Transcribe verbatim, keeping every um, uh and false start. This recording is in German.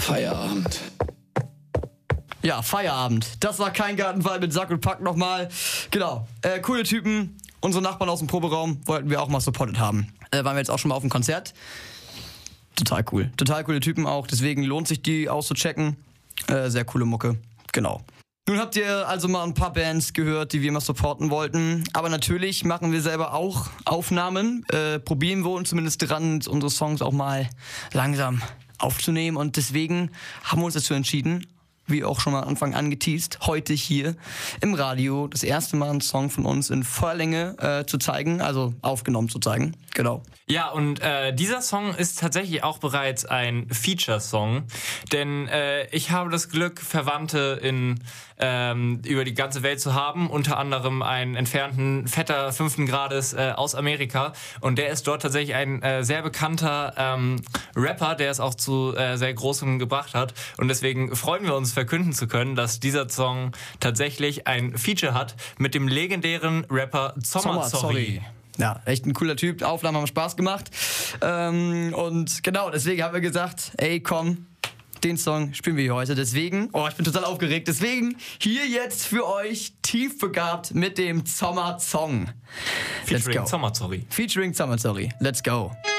Feierabend. Ja, Feierabend. Das war kein Gartenfall mit Sack und Pack nochmal. Genau, äh, coole Typen. Unsere Nachbarn aus dem Proberaum wollten wir auch mal supportet haben. Äh, waren wir jetzt auch schon mal auf dem Konzert. Total cool. Total coole Typen auch. Deswegen lohnt sich die auszuchecken. Äh, sehr coole Mucke. Genau. Nun habt ihr also mal ein paar Bands gehört, die wir mal supporten wollten. Aber natürlich machen wir selber auch Aufnahmen. Äh, probieren wir uns zumindest dran, unsere Songs auch mal langsam aufzunehmen. Und deswegen haben wir uns dazu entschieden, wie auch schon mal am Anfang angeteast, heute hier im Radio das erste Mal einen Song von uns in Volllänge äh, zu zeigen, also aufgenommen zu zeigen. Genau. Ja, und äh, dieser Song ist tatsächlich auch bereits ein Feature-Song, denn äh, ich habe das Glück, Verwandte in ähm, über die ganze Welt zu haben, unter anderem einen entfernten Vetter fünften Grades äh, aus Amerika, und der ist dort tatsächlich ein äh, sehr bekannter ähm, Rapper, der es auch zu äh, sehr Großem gebracht hat, und deswegen freuen wir uns, verkünden zu können, dass dieser Song tatsächlich ein Feature hat mit dem legendären Rapper Sommerzorri. Ja, echt ein cooler Typ. Aufnahmen haben Spaß gemacht. Ähm, und genau, deswegen haben wir gesagt, ey, komm, den Song spielen wir hier heute. Deswegen, oh, ich bin total aufgeregt. Deswegen hier jetzt für euch tiefbegabt mit dem Sommersong. Featuring Sommerzorri. Featuring Sommerzorri. Let's go.